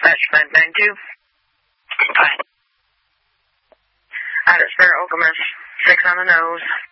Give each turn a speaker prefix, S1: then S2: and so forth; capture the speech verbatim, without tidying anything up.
S1: Dispatch nine nine two.
S2: Fine.
S1: Out at Spare Okemos, six on the nose.